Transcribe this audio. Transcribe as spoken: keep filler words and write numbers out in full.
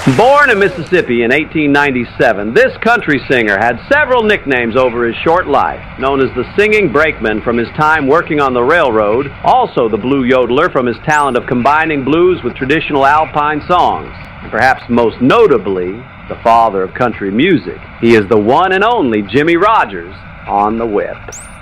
Born in Mississippi in eighteen ninety-seven, this country singer had several nicknames over his short life, known as the Singing Brakeman from his time working on the railroad, also the Blue Yodeler from his talent of combining blues with traditional Alpine songs, and perhaps most notably, the father of country music. He is the one and only Jimmie Rodgers on the whip.